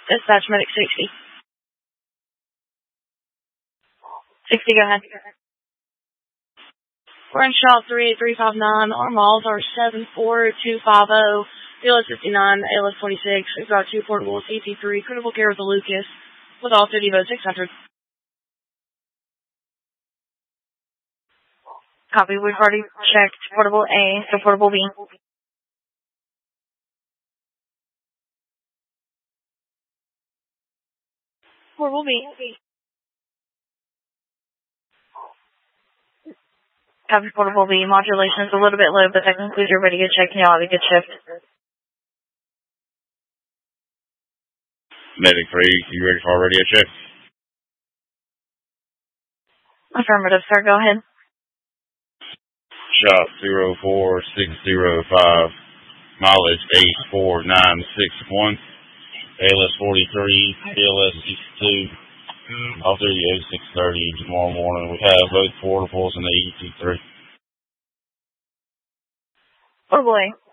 Dispatch medic 60. 60, go ahead. We're in shop 38359. Our miles are 74250. BLS 59, ALS 26. We've got 2 portables, ET3, critical care with the Lucas, with all 30 votes 600. Copy. We've already checked portable A, so portable B. Portable B. Copy portable B. Modulation is a little bit low, but that concludes your ready to check, and y'all have a good shift. Medic 3, you ready for our radio check? Affirmative, sir. Go ahead. Shop 04605, mileage 84961, ALS 43, BLS 62, all 38 630 tomorrow morning. We have both portables and the ET3. Oh boy.